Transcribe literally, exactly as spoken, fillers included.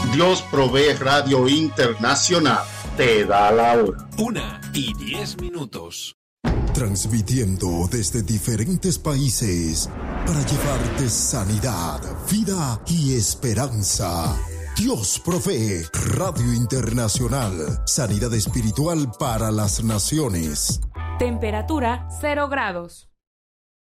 Dios Provee Radio Internacional te da la hora. Una y diez minutos. Transmitiendo desde diferentes países para llevarte sanidad, vida y esperanza. Dios Provee Radio Internacional. Sanidad espiritual para las naciones. Temperatura cero grados.